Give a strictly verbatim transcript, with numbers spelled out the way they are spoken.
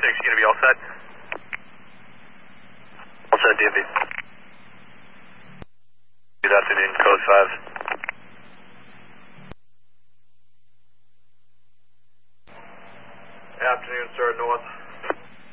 six, you going to be all set? All set, D M V. Good afternoon, code five. Afternoon, sir, north.